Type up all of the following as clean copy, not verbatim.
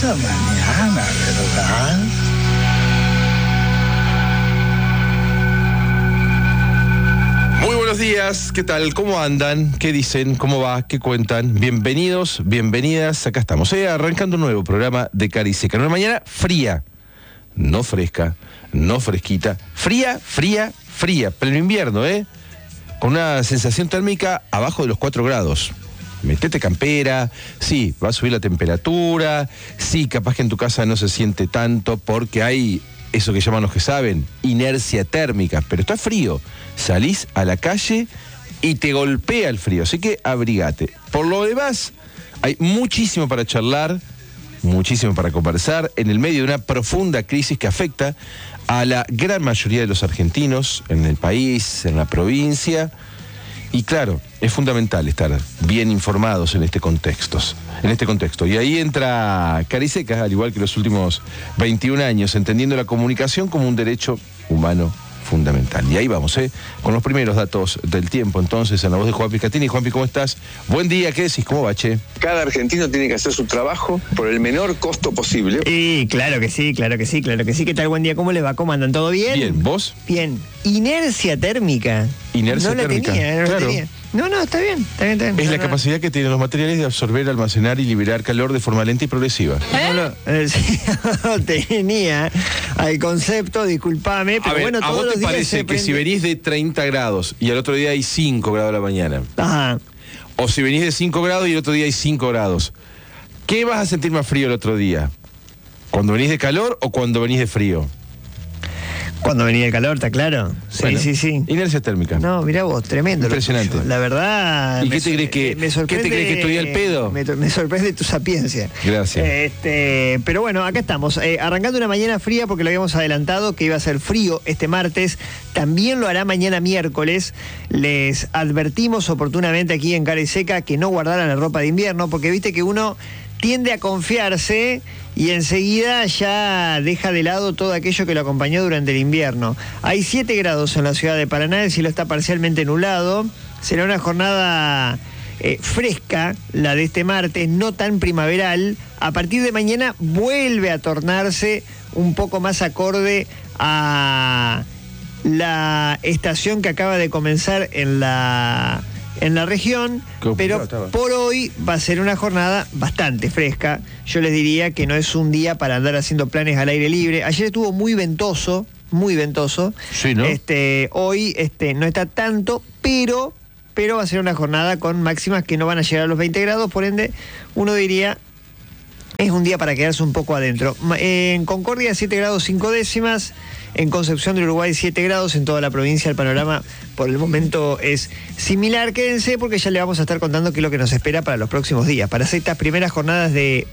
esa mañana, ¿verdad? Muy buenos días, ¿qué tal? ¿Cómo andan? ¿Qué dicen? ¿Cómo va? ¿Qué cuentan? Bienvenidos, bienvenidas, acá estamos, arrancando un nuevo programa de Cara y Seca. Una mañana fría, no fresca, no fresquita, fría, pleno invierno, con una sensación térmica abajo de los 4 grados. Metete campera, sí, va a subir la temperatura, sí, capaz que en tu casa no se siente tanto porque hay eso que llaman los que saben, inercia térmica, pero está frío. Salís a la calle y te golpea el frío, así que abrigate. Por lo demás, hay muchísimo para charlar, muchísimo para conversar, en el medio de una profunda crisis que afecta a la gran mayoría de los argentinos, en el país, en la provincia. Y claro, es fundamental estar bien informados en este contexto. Y ahí entra Cara y Seca, al igual que los últimos 21 años, entendiendo la comunicación como un derecho humano fundamental. Y ahí vamos, con los primeros datos del tiempo, entonces, en la voz de Juanpi Catini. Juanpi, ¿cómo estás? Buen día, ¿qué decís? ¿Cómo va, che? Cada argentino tiene que hacer su trabajo por el menor costo posible. Y claro que sí. ¿Qué tal? Buen día, ¿cómo les va? ¿Cómo andan? ¿Todo bien? Bien, ¿vos? Bien. Inercia térmica. Inercia no térmica. La tenía. No, está bien. Es la capacidad que tienen los materiales de absorber, almacenar y liberar calor de forma lenta y progresiva. No tenía al concepto, disculpame, pero bueno, ¿a vos te parece que si venís de 30 grados y al otro día hay 5 grados a la mañana? Ajá. O si venís de 5 grados y el otro día hay 5 grados, ¿qué vas a sentir más frío el otro día? ¿Cuando venís de calor o cuando venís de frío? Cuando venía el calor, ¿está claro? Sí, bueno, sí. Inercia térmica. No, mirá vos, tremendo. Impresionante. La verdad... ¿Y qué te crees que estoy al pedo? Me sorprende tu sapiencia. Gracias. Pero bueno, acá estamos. Arrancando una mañana fría porque lo habíamos adelantado que iba a ser frío este martes. También lo hará mañana miércoles. Les advertimos oportunamente aquí en Cara y Seca que no guardaran la ropa de invierno porque viste que uno tiende a confiarse y enseguida ya deja de lado todo aquello que lo acompañó durante el invierno. Hay 7 grados en la ciudad de Paraná, el cielo está parcialmente nublado. Será una jornada fresca, la de este martes, no tan primaveral. A partir de mañana vuelve a tornarse un poco más acorde a la estación que acaba de comenzar en la región, pero por hoy va a ser una jornada bastante fresca. Yo les diría que no es un día para andar haciendo planes al aire libre. Ayer estuvo muy ventoso. Sí, ¿no? Hoy no está tanto, pero va a ser una jornada con máximas que no van a llegar a los 20 grados, por ende, uno diría, es un día para quedarse un poco adentro. En Concordia, 7 grados 5 décimas. En Concepción del Uruguay, 7 grados. En toda la provincia el panorama por el momento es similar. Quédense porque ya le vamos a estar contando qué es lo que nos espera para los próximos días. Para estas primeras jornadas de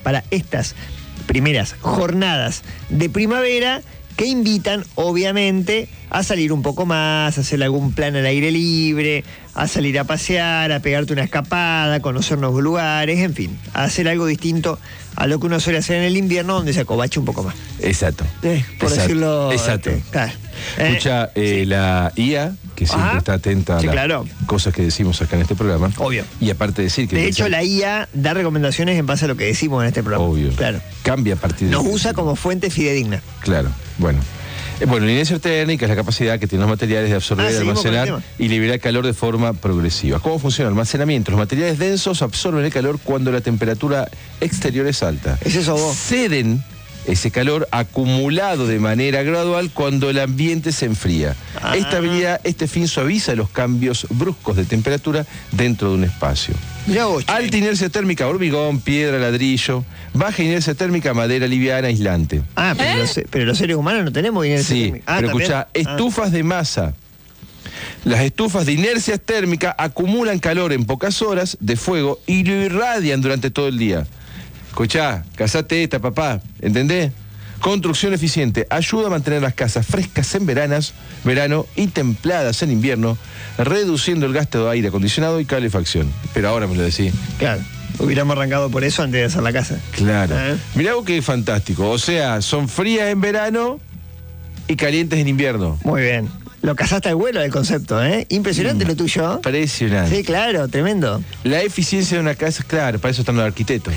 primavera que invitan, obviamente, a salir un poco más, a hacer algún plan al aire libre, a salir a pasear, a pegarte una escapada, a conocer nuevos lugares, en fin, a hacer algo distinto a lo que uno suele hacer en el invierno, donde se acobache un poco más. Exacto. Por decirlo... Exacto. Claro. Escucha, sí. La IA, que siempre está atenta a las cosas que decimos acá en este programa. Obvio. Y aparte de decir que... De hecho, la IA da recomendaciones en base a lo que decimos en este programa. Obvio. Claro. Cambia a partir de... Nos usa como fuente fidedigna. Claro, bueno. La inercia térmica es la capacidad que tienen los materiales de absorber, almacenar y liberar calor de forma progresiva. ¿Cómo funciona el almacenamiento? Los materiales densos absorben el calor cuando la temperatura exterior es alta. ¿Es eso vos? Ceden ese calor acumulado de manera gradual cuando el ambiente se enfría. Esta habilidad, este fin suaviza los cambios bruscos de temperatura dentro de un espacio. Alta inercia térmica, hormigón, piedra, ladrillo. Baja inercia térmica, madera liviana, aislante. Pero los seres humanos no tenemos inercia térmica. Pero escuchá, estufas de masa. Las estufas de inercia térmica acumulan calor en pocas horas de fuego y lo irradian durante todo el día. Escuchá, casate esta, papá, ¿entendés? Construcción eficiente ayuda a mantener las casas frescas en verano y templadas en invierno, reduciendo el gasto de aire acondicionado y calefacción. Pero ahora me lo decís. Claro, hubiéramos arrancado por eso antes de hacer la casa. Claro. Mirá vos qué fantástico. O sea, son frías en verano y calientes en invierno. Muy bien. Lo cazaste al vuelo del concepto, ¿eh? Impresionante lo tuyo. Impresionante. Sí, claro, tremendo. La eficiencia de una casa, claro, para eso están los arquitectos.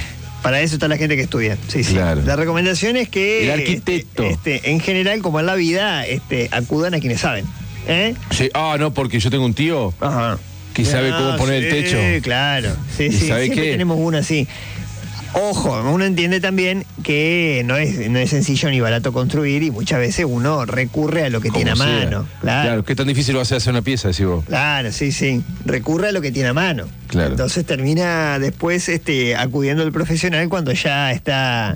Para eso está la gente que estudia. Sí, sí. Claro. La recomendación es que El arquitecto. en general, como en la vida, acudan a quienes saben. Sí. No, porque yo tengo un tío Ajá. que sabe cómo poner el techo. Sí, claro. Sí, ¿Y sí. sabe Siempre qué? tenemos uno así. Ojo, uno entiende también que no es sencillo ni barato construir y muchas veces uno recurre a lo que tiene a Como sea. mano. Claro. ¿Qué tan difícil va a ser hacer una pieza, decís vos? Claro, sí, sí. Recurre a lo que tiene a mano. Claro. Entonces termina después acudiendo al profesional cuando ya está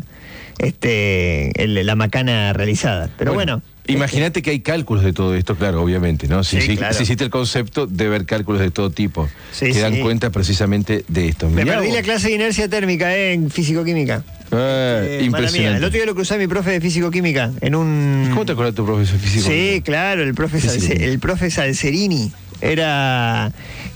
la macana realizada. Pero bueno. Imagínate que hay cálculos de todo esto, claro, obviamente, ¿no? Si claro. existe el concepto de ver cálculos de todo tipo Sí, que dan sí. cuenta precisamente de esto. Me Mirá perdí vos. la clase de inercia térmica en físico-química. Mala mía. Impresionante. El otro día lo cruzé a mi profe de físico-química en un... ¿Cómo te acuerdas de tu profesor físico? Sí, claro, el profe Salcerini era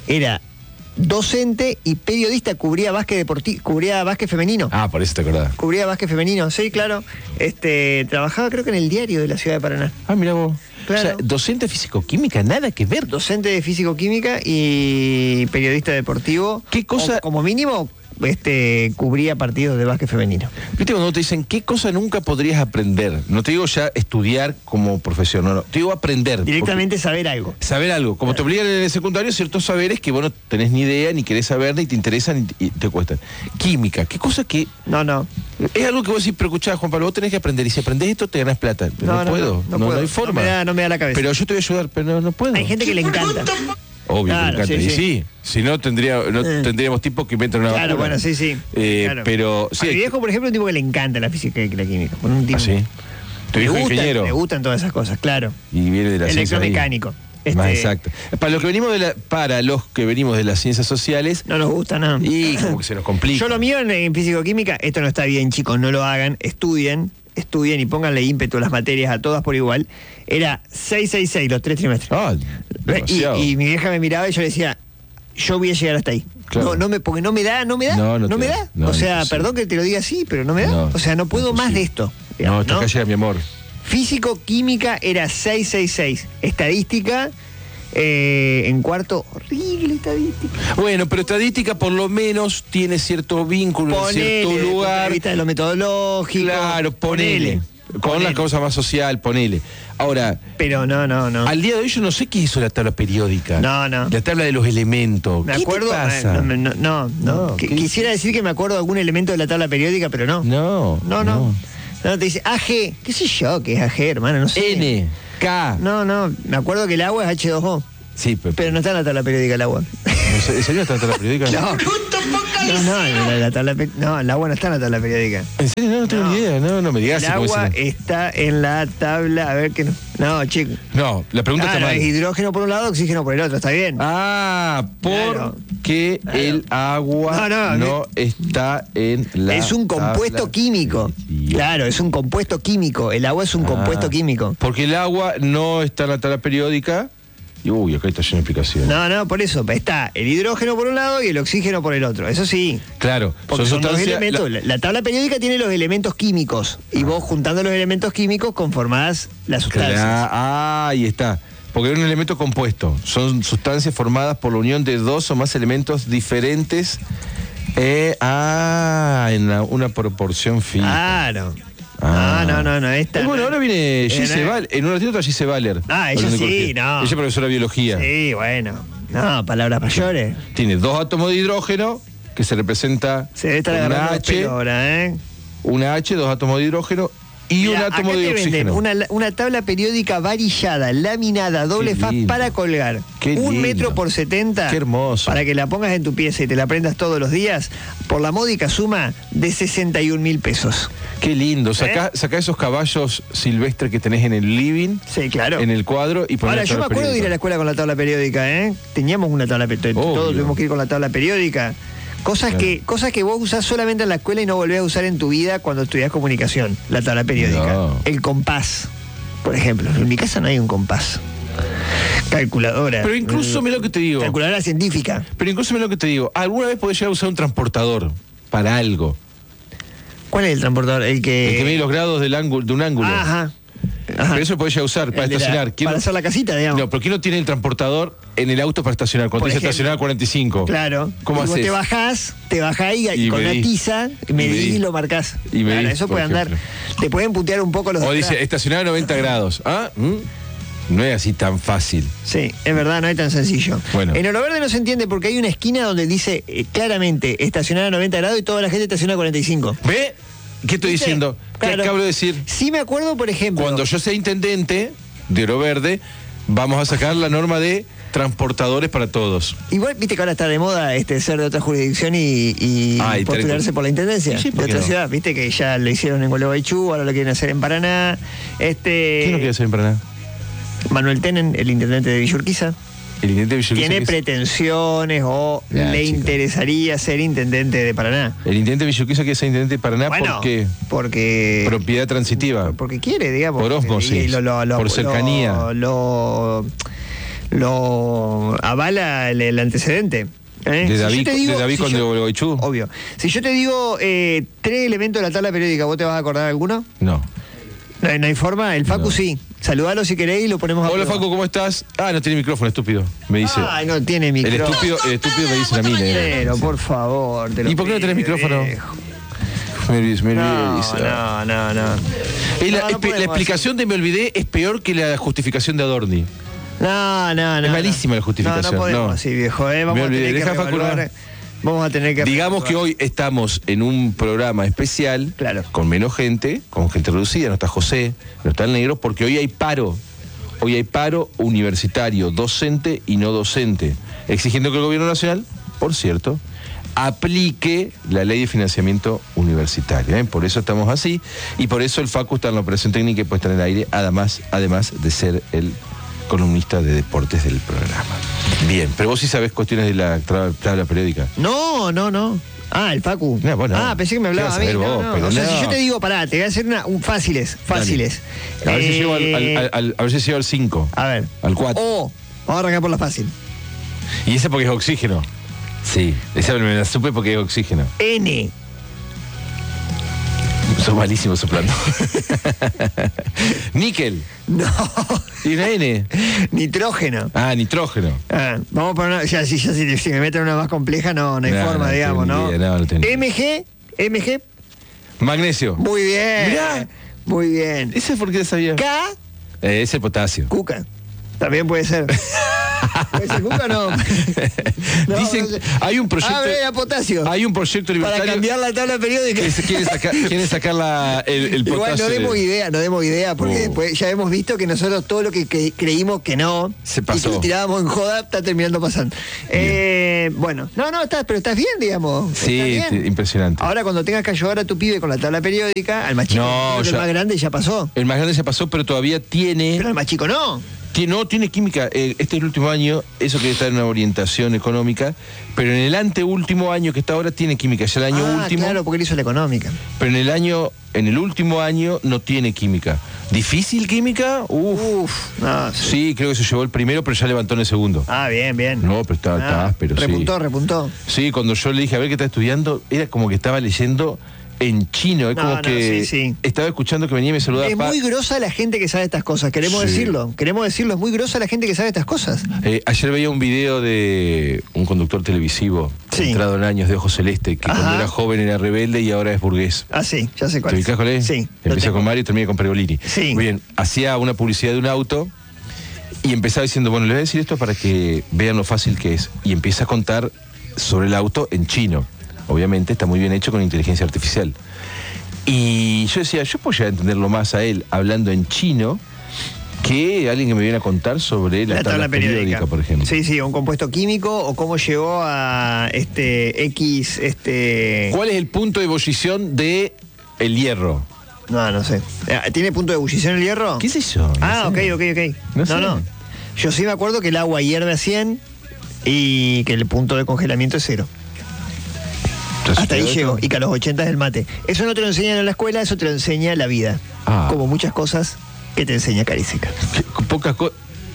docente y periodista, cubría básquet femenino. Por eso te acordás. Cubría básquet femenino, sí, claro. Trabajaba creo que en el diario de la ciudad de Paraná. Mirá vos. Claro. O sea, docente de físico-química, nada que ver. Docente de físico-química y periodista deportivo. ¿Qué cosa? O, como mínimo, cubría partidos de básquet femenino. ¿Viste cuando te dicen qué cosa nunca podrías aprender? No te digo ya estudiar como profesión, no. Te digo aprender. Directamente saber algo. Saber algo. Como te obligan en el secundario ciertos saberes que vos no tenés ni idea, ni querés saber, ni te interesan, y te cuestan. Química, qué cosa que... No. Es algo que vos decís, pero escuchá, Juan Pablo, vos tenés que aprender. Y si aprendés esto, te ganás plata. Pero no puedo. No puedo. hay forma. No me da la cabeza. Pero yo te voy a ayudar, pero no puedo. Hay gente que le encanta. Obvio, Claro, me encanta. sí, Y sí. sí, si no, tendríamos tipos que inventan una Claro, vacuna. bueno, sí. Claro. Pero A sí. mi viejo, por ejemplo, es un tipo que le encanta la física y la química. Un tipo, ¿Sí? ¿Tu hijo ingeniero? Le gustan todas esas cosas, claro. Y viene de la ciencia ahí. Electromecánico. Más exacto. Para los que venimos de las ciencias sociales, No nos gusta nada. y como que se nos complica. Yo lo mío en físico-química, esto no está bien, chicos, no lo hagan, estudien y pónganle ímpetu a las materias a todas por igual. Era 666 los 3 trimestres. Demasiado. Y mi vieja me miraba y yo le decía, yo voy a llegar hasta ahí. Claro. Porque no me da. No me te da. da. No, O sea, no, sí. perdón que te lo diga así, pero no me da. No, o sea, no puedo más de esto. digamos, No, acá llega mi amor. Físico-química era 666. Estadística, en cuarto, horrible estadística. Bueno, pero estadística por lo menos tiene cierto vínculo en cierto lugar. De lo metodológico. Claro, ponele. Con las cosas más social, ponele. Ahora, Pero no. al día de hoy yo no sé qué hizo la tabla periódica. No. La tabla de los elementos. Me ¿Qué acuerdo. te pasa? No. ¿qué Quisiera decir que me acuerdo de algún elemento de la tabla periódica, pero no. No. No, te dice AG. ¿Qué sé yo qué es AG, hermano? No sé. N, K. No. Me acuerdo que el agua es H2O. Sí, Pero no está en la tabla periódica el agua. ¿En serio está en la tabla periódica? El agua no está en la tabla periódica. ¿En serio? No tengo ni idea. No me digas El así como agua dicen. está en la tabla. A ver qué no. No, chico. No, la pregunta está mal. Es hidrógeno por un lado, oxígeno por el otro, ¿está bien? Porque Claro. el agua no está en la Es un compuesto tabla químico. periódica. Claro, es un compuesto químico. El agua es un compuesto químico. Porque el agua no está en la tabla periódica. Y acá está lleno de explicaciones. No, por eso. Está el hidrógeno por un lado y el oxígeno por el otro. Eso sí. Claro, Porque son dos sustancias- elementos. La tabla periódica tiene los elementos químicos. Y vos juntando los elementos químicos conformás las sustancias. Ahí está. Porque es un elemento compuesto. Son sustancias formadas por la unión de dos o más elementos diferentes en una proporción fija. Claro. Ah. No. Esta, Bueno, ahora viene Gise Valer. En un ratito está Gise Valer. Ah, ella Hablando de sí, ecología. no. Ella es profesora de biología. Sí, bueno. No, palabras mayores. Tiene 2 átomos de hidrógeno, que se representa Se debe estar con agarrando una los pelos H, ahora, ¿eh? una H, 2 átomos de hidrógeno y un Mirá, átomo acá de te venden oxígeno. una tabla periódica varillada, laminada, doble faz lindo. para colgar. Qué 1 lindo. metro por 70. Qué hermoso. Para que la pongas en tu pieza y te la prendas todos los días, por la módica suma de 61.000 pesos. Qué lindo. Sacá esos caballos silvestres que tenés en el living, Sí, claro. en el cuadro y ponés Ahora, la yo me tabla acuerdo de ir a la periódica. escuela con la tabla periódica, ¿eh? Teníamos una tabla periódica. Obvio. Todos tuvimos que ir con la tabla periódica. Cosas que vos usás solamente en la escuela y no volvés a usar en tu vida cuando estudiás comunicación. La tabla periódica. No. El compás, por ejemplo. En mi casa no hay un compás. Calculadora. Pero incluso, mira lo que te digo. Calculadora científica. Pero incluso mira lo que te digo. ¿Alguna vez podés llegar a usar un transportador para algo? ¿Cuál es el transportador? El que El que mide los grados de un ángulo. Ajá. Ajá. Pero eso lo podés ya usar para El de la- estacionar. ¿Quién para no- hacer la casita, digamos. No, pero ¿quién no tiene el transportador en el auto para estacionar? Cuando Por dice ejemplo. estacionar a 45. Claro. ¿Cómo Y vos haces? te bajás y con medís. una tiza, medís medís. y lo marcás. Y Claro, medís, eso por puede andar. ejemplo. Te pueden putear un poco los de O atrás. dice estacionar a 90 grados. ¿Ah? No es así tan fácil. Sí, es verdad, no es tan sencillo. Bueno. En Oro Verde no se entiende porque hay una esquina donde dice claramente estacionar a 90 grados y toda la gente estaciona a 45. ¿Ve? ¿Qué estoy ¿Viste? diciendo? Claro. ¿Qué acabo de decir? Sí me acuerdo, por ejemplo. Cuando yo sea intendente de Oro Verde, vamos a sacar la norma de transportadores para todos. Igual, viste que ahora está de moda ser de otra jurisdicción y Ah, y postularse tener- por la intendencia Sí, de ¿por qué otra no? ciudad. Viste que ya lo hicieron en Gualeguaychú, ahora lo quieren hacer en Paraná. ¿Quién no quiere hacer en Paraná? Manuel Tenen, el intendente de Villurquiza, El intendente de Villa tiene Urquiza, que es- pretensiones o Ya, le chico. interesaría ser intendente de Paraná. El intendente de Villa Urquiza que es intendente de Paraná, Bueno, ¿por qué? porque Propiedad transitiva. porque quiere, digamos. Por ósmosis, Y por cercanía. Lo avala el antecedente. ¿eh? De Si yo David, te digo- de David si con yo- de Gualeguaychú. Obvio. Si yo te digo 3 elementos de la tabla periódica, ¿vos te vas a acordar alguno? No. No hay forma. El Facu No. sí. Saludalo si queréis y lo ponemos a Hola prueba. Facu, ¿cómo estás? Ah, no tiene micrófono, estúpido. Me dice. Ay, no tiene micrófono. El estúpido me dice a mí. Pero, por favor. te lo ¿Y por qué no tenés pido, micrófono? viejo. Me olvidé, me No, dice. no. La, No, no podemos la explicación de me olvidé es peor que la justificación de Adorni. No. Es malísima la justificación, No podemos no. así, viejo. Vamos Me a olvidé. tener que Deja, Facu, reevaluar. Vamos a tener que Digamos que reevaluar. hoy estamos en un programa especial, Claro. con menos gente, con gente reducida, no está José, no está el negro, porque hoy hay paro. Hoy hay paro universitario, docente y no docente, exigiendo que el gobierno nacional, por cierto, aplique la ley de financiamiento universitario. ¿eh? Por eso estamos así, y por eso el Facu está en la operación técnica y puede estar en el aire, además de ser el columnista de deportes del programa. Bien, pero vos sí sabés cuestiones de la tabla periódica. No. Ah, el Facu. No, bueno, pensé que me hablaba ¿qué a vas mí. a ver vos? Pero O sea, no. si yo te digo, pará, te voy a hacer fáciles. A ver si llego Eh, al 5. A ver. Al 4. O, vamos a arrancar por la fácil. Y esa porque es oxígeno. Sí, esa me la supe porque es oxígeno. N. Sos malísimo soplando. Níquel. No. ¿Y una N? Nitrógeno. Ah, nitrógeno. Vamos por una. Ya, si me meten una más compleja, no hay No, forma, no digamos, tengo ¿no? ni idea, no tengo ni MG. Magnesio. Muy bien. Mirá. Muy bien. ¿Ese es porque la sabía? K. Es el potasio. Cuca. También puede ser. ¿Puede ser Cuca o no? No, Dicen, no sé. hay un proyecto. A potasio. Hay un proyecto Para libertario. cambiar la tabla periódica. que se quieren sacar el Igual potasio. no demos idea, porque Oh. después ya hemos visto que nosotros todo lo que creímos que no, Se y pasó. que lo tirábamos en joda, está terminando pasando. Bueno, pero estás bien, digamos. Sí, estás bien. impresionante. Ahora cuando tengas que ayudar a tu pibe con la tabla periódica, al más chico, No, creo que el ya- más grande ya pasó. El más grande ya pasó, pero todavía tiene. Pero al más chico no. Tiene química. Este es el último año, eso que está en una orientación económica, pero en el anteúltimo año que está ahora tiene química. Ya el año último. Claro, porque él hizo la económica. Pero en el último año no tiene química. ¿Difícil química? Uf. No, sí. Sí, creo que se llevó el primero, pero ya levantó en el segundo. Ah, bien. No, pero está áspero, sí. Repuntó. Sí, cuando yo le dije a ver qué está estudiando, era como que estaba leyendo en chino. Es No, como no, que sí. estaba escuchando que venía y me saludaba. Es muy grosa la gente que sabe estas cosas, queremos Sí. decirlo, es muy grosa la gente que sabe estas cosas. Ayer veía un video de un conductor televisivo, Sí. entrado en años de ojos celeste, que Ajá. cuando era joven era rebelde y ahora es burgués. Ah, sí, ya sé cuál ¿Te es. ubicás con él? Sí. lo Empieza tengo. con Mario y termina con Pergolini. Sí. Muy bien, hacía una publicidad de un auto y empezaba diciendo, bueno, les voy a decir esto para que vean lo fácil que es. Y empieza a contar sobre el auto en chino. Obviamente está muy bien hecho con inteligencia artificial. Y yo decía, yo podría entenderlo más a él hablando en chino que alguien que me viene a contar sobre la tabla periódica, por ejemplo. Sí, un compuesto químico o cómo llegó a X. ¿Cuál es el punto de ebullición de el hierro? No sé. ¿Tiene punto de ebullición el hierro? ¿Qué sé yo? No sé. Ok. No sé. No. Yo sí me acuerdo que el agua hierve a 100 y que el punto de congelamiento es 0. Entonces, Hasta ahí ¿qué llegó. otro? Y que a los 80 es el mate. Eso no te lo enseñan en la escuela, eso te lo enseña la vida. Ah. Como muchas cosas que te enseña Cariseca. Pocas cosas.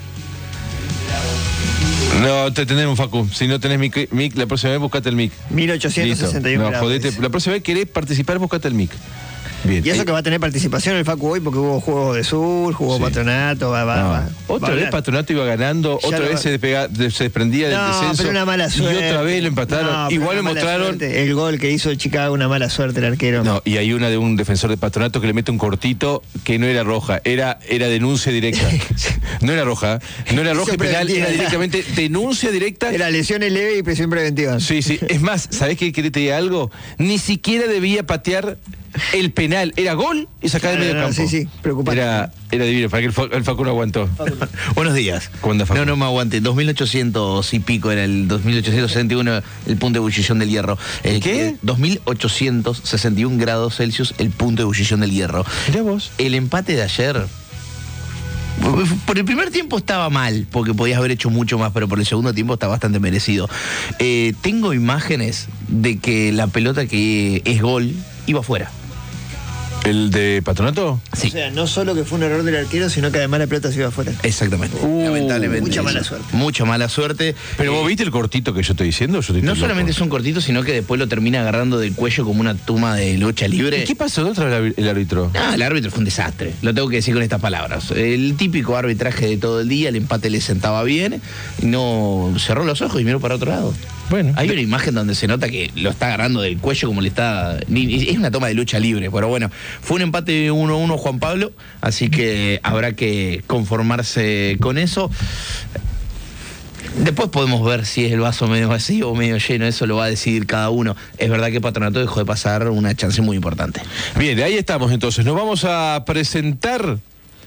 No, te tenemos, Facu. Si no tenés mic, la próxima vez buscate el mic. 1861 Listo. No, grados, jodete. dice. La próxima vez querés participar, buscate el mic. Bien. Y eso que va a tener participación el Facu hoy porque hubo Juego de Sur, jugó Sí. Patronato, va Otra a vez hablar. Patronato iba ganando, Ya otra lo- vez se desprendía del No, descenso. pero una mala suerte. Y otra vez lo empataron. No, pero Igual una le mala mostraron. suerte. El gol que hizo Chicago, una mala suerte el arquero. No, y hay una de un defensor de Patronato que le mete un cortito que no era roja, era denuncia directa. No era roja, no era roja y penal, preventiva, era directamente denuncia directa. Era lesiones leves y presión preventiva. Sí, sí. Es más, ¿sabés qué? ¿Querés te diga algo? Ni siquiera debía patear el penal. Era gol y sacar de No, medio no, campo. sí, preocupante. Era divino, para que el Facu no aguantó. Buenos días. ¿Cómo anda, Facu? No me aguante. 2800 y pico era el 2861 el punto de ebullición del hierro. ¿Qué? 2861 grados Celsius el punto de ebullición del hierro. Mirá vos. El empate de ayer. Por el primer tiempo estaba mal, porque podías haber hecho mucho más, pero por el segundo tiempo está bastante merecido. Tengo imágenes de que la pelota que es gol iba afuera. ¿El de Patronato? Sí. O sea, no solo que fue un error del arquero, sino que además la pelota se iba afuera. Exactamente. Lamentablemente. mucha mala suerte. Mucha mala suerte. Pero vos viste el cortito que yo estoy diciendo. Yo estoy No loco. solamente es un cortito, sino que después lo termina agarrando del cuello como una tuma de lucha libre. ¿Y qué pasó? ¿Dónde estaba el árbitro? El árbitro fue un desastre. Lo tengo que decir con estas palabras. El típico arbitraje de todo el día, el empate le sentaba bien, y no cerró los ojos y miró para otro lado. Bueno. Hay una imagen donde se nota que lo está agarrando del cuello como le está... Es una toma de lucha libre, pero bueno, fue un empate 1-1 Juan Pablo, así que habrá que conformarse con eso. Después podemos ver si es el vaso medio vacío o medio lleno, eso lo va a decidir cada uno. Es verdad que Patronato dejó de pasar una chance muy importante. Bien, ahí estamos entonces. Nos vamos a presentar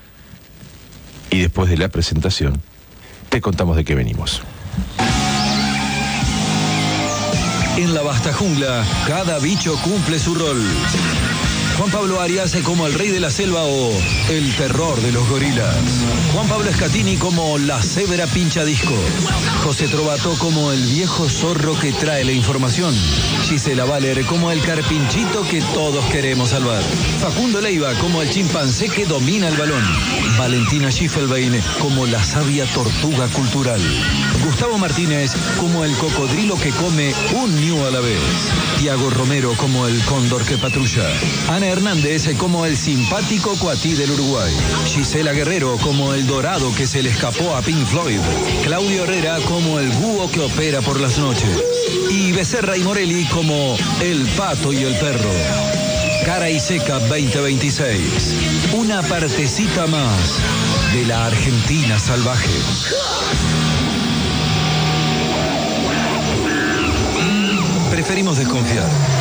y después de la presentación te contamos de qué venimos. En la vasta jungla, cada bicho cumple su rol. Juan Pablo Arias como el rey de la selva o el terror de los gorilas. Juan Pablo Scatini como la cebra pincha disco. José Trovato como el viejo zorro que trae la información. Gisela Valer como el carpinchito que todos queremos salvar. Facundo Leiva como el chimpancé que domina el balón. Valentina Schiffelbein como la sabia tortuga cultural. Gustavo Martínez como el cocodrilo que come un ñu a la vez. Tiago Romero como el cóndor que patrulla. Ana Hernández como el simpático cuatí del Uruguay. Gisela Guerrero como el dorado que se le escapó a Pink Floyd. Claudio Herrera como el búho que opera por las noches. Y Becerra y Morelli como el pato y el perro. Cara y Seca 2026. Una partecita más de la Argentina salvaje. Preferimos desconfiar.